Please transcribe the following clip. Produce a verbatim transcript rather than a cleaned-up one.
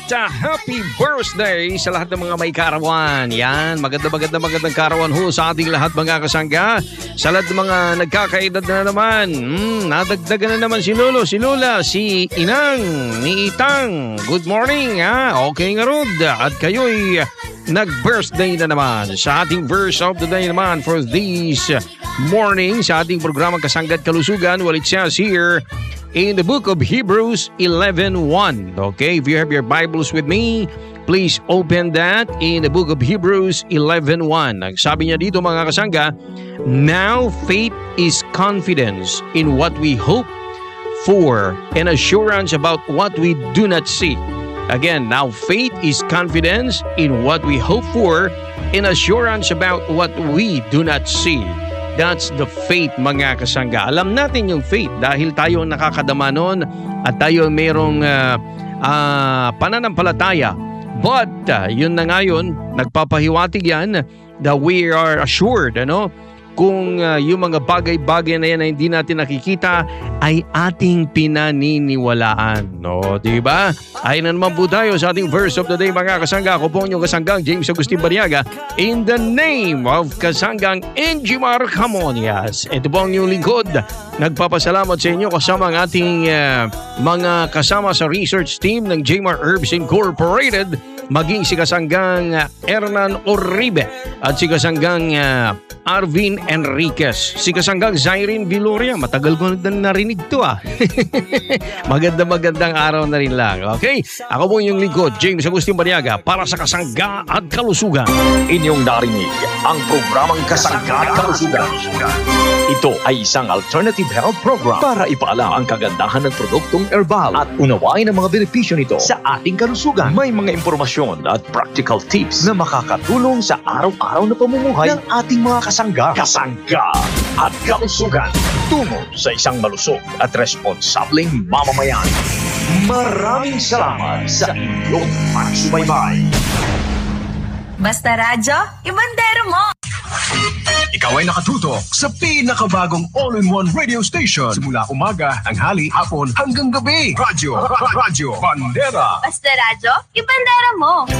uh, happy birthday sa lahat ng mga may karawan. Yan, maganda maganda magandang karawan ho sa ating lahat mga kasangga. Sa lahat ng mga nagkakaedad na naman. Hmm, nadagdagan na naman si Lolo, si Lola, si Inang, ni Itang. Good morning, ha? Okay nga Rod. At kayo'y nag-birthday na naman. Sa ating verse of the day naman for this morning, sa ating programang Kasangga't Kalusugan, well, it says here in the book of Hebrews eleven one. Okay, if you have your Bibles with me, please open that in the book of Hebrews eleven one. Ang sabi niya dito mga kasangga, now faith is confidence in what we hope for and assurance about what we do not see. Again, now faith is confidence in what we hope for and assurance about what we do not see. That's the faith mga kasangga. Alam natin yung faith dahil tayo nakakadama nun at tayo mayroong uh, uh, pananampalataya. But uh, yun na ngayon, nagpapahiwatig yan that we are assured, ano, kung uh, yung mga bagay-bagay na yan na hindi natin nakikita ay ating pinaniniwalaan. No, di ba? Ay na naman po tayo sa ating verse of the day mga kasangga. Ako po yung kasanggang James Agustin Bariaga in the name of kasanggang Enjimar Camonias. Ito po ang inyong lingkod. Nagpapasalamat sa inyo kasama ang ating uh, mga kasama sa research team ng Jmar Herbs Incorporated, maging si kasanggang uh, Hernan Oribe at si kasanggang uh, Arvin Enriquez, si kasanggang Zyrene Viloria. Matagal ko na narinig to ah. Maganda magandang araw na rin lang. Okay? Ako po yung lingkod, James Agustin Bariaga, para sa Kasangga at Kalusugan. Inyong narinig ang programang Kasangga at Kalusugan. Ito ay isang alternative health program para ipaalam ang kagandahan ng produktong herbal at unawain ang mga benepisyo nito sa ating kalusugan. May mga impormasyon at practical tips na makakatulong sa araw-araw na pamumuhay ng ating mga kasangga. Kasangga at Kalusugan, tungo sa isang malusog at responsableng mamamayan. Maraming salamat sa inyong pagsubaybay. Basta radyo, ibandero mo! Ikaw ay nakatutok sa pinakabagong all-in-one radio station. Simula umaga, tanghali, hapon, hanggang gabi. Radyo, radyo, Bandera. Basta radyo, ibandero mo!